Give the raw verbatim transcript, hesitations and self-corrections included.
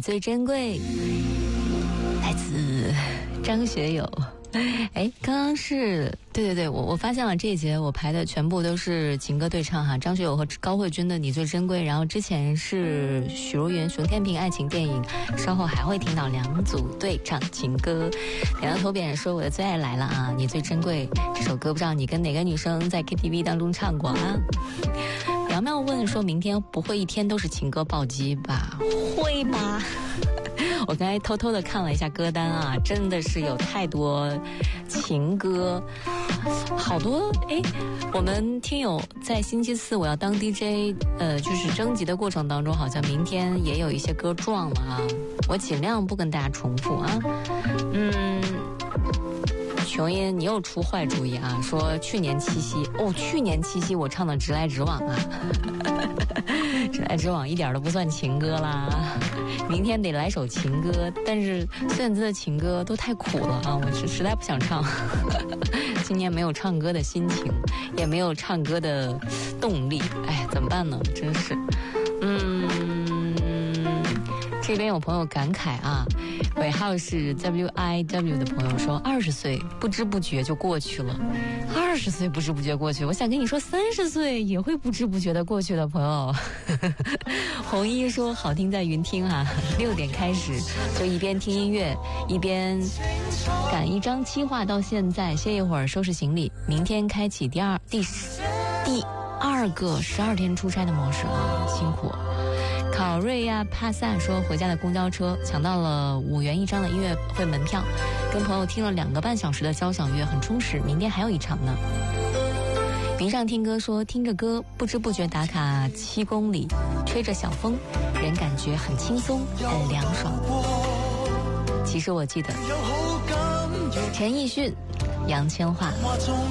最珍贵，来自张学友。哎，刚刚是对对对，我我发现了这一节我排的全部都是情歌对唱哈，张学友和高慧君的《你最珍贵》，然后之前是许茹芸、熊天平爱情电影，稍后还会听到两组对唱情歌。两个头扁人说我的最爱来了啊，《你最珍贵》这首歌不知道你跟哪个女生在 K T V 当中唱过啊？苗苗问说明天不会一天都是情歌暴击吧？会吧。我刚才偷偷的看了一下歌单啊，真的是有太多情歌，好多哎！我们听友在星期四我要当 D J， 呃，就是征集的过程当中，好像明天也有一些歌撞了啊，我尽量不跟大家重复啊。嗯，琼音，你又出坏主意啊！说去年七夕哦，去年七夕我唱的《直来直往》啊，《直来直往》一点都不算情歌啦。明天得来首情歌，但是孙燕姿的情歌都太苦了啊，我是实在不想唱。今年没有唱歌的心情，也没有唱歌的动力，哎，怎么办呢？真是，嗯，这边有朋友感慨啊，尾号是 W I W 的朋友说，二十岁不知不觉就过去了，二十岁不知不觉过去，我想跟你说，三十岁也会不知不觉的过去的，朋友。红衣说好听在云听啊，六点开始就一边听音乐一边赶一张企划，到现在歇一会儿收拾行李，明天开启第二第第二个十二天出差的模式啊，辛苦。考瑞亚帕萨说回家的公交车抢到了五元一张的音乐会门票，跟朋友听了两个半小时的交响乐，很充实，明天还有一场呢。云上听歌说听着歌不知不觉打卡七公里，吹着小风，人感觉很轻松很凉爽。其实我记得陈奕迅、杨千嬅